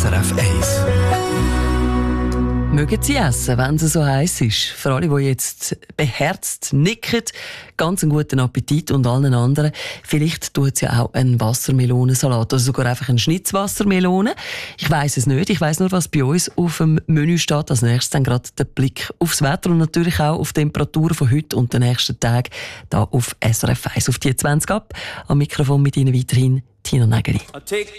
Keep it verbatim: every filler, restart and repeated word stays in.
S R F eins. Mögen Sie essen, wenn es so heiß ist? Für alle, die jetzt beherzt nicken, ganz einen guten Appetit und allen anderen. Vielleicht tut es ja auch einen Wassermelonensalat, also sogar einfach eine Schnitzwassermelone. Ich weiss es nicht. Ich weiss nur, was bei uns auf dem Menü steht. Als nächstes dann gerade der Blick aufs Wetter und natürlich auch auf die Temperaturen von heute und den nächsten Tagen hier auf S R F eins. Auf die zwanzig ab. Am Mikrofon mit Ihnen weiterhin Tina Nägeli.